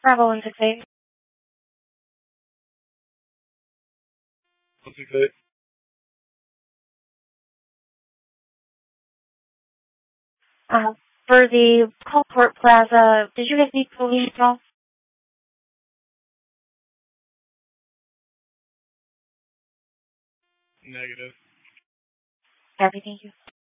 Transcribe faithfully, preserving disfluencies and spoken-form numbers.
Bravo one six eight. one six eight. Uh, for the Colport Plaza, did you guys need police at all? Negative. Copy, thank you.